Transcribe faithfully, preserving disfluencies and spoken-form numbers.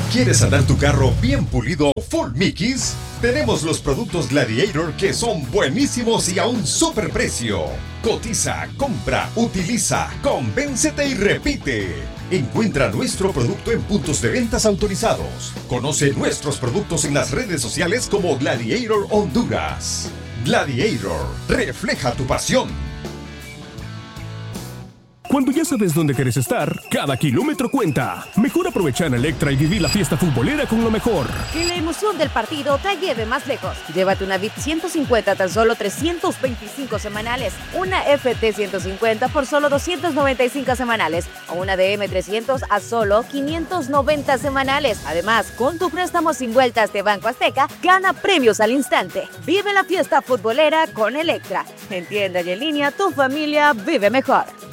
¿Quieres andar tu carro bien pulido full Mickeys? Tenemos los productos Gladiator que son buenísimos y a un super precio. Cotiza, compra, utiliza, convéncete y repite. Encuentra nuestro producto en puntos de ventas autorizados. Conoce nuestros productos en las redes sociales como Gladiator Honduras. Gladiator, refleja tu pasión. Cuando ya sabes dónde quieres estar, cada kilómetro cuenta. Mejor aprovecha en Electra y vivir la fiesta futbolera con lo mejor. Que la emoción del partido te lleve más lejos. Llévate una V I P ciento cincuenta a tan solo trescientos veinticinco semanales, una F T ciento cincuenta por solo doscientos noventa y cinco semanales o una D M trescientos a solo quinientos noventa semanales. Además, con tu préstamo sin vueltas de Banco Azteca, gana premios al instante. Vive la fiesta futbolera con Electra. En tienda y en línea, tu familia vive mejor.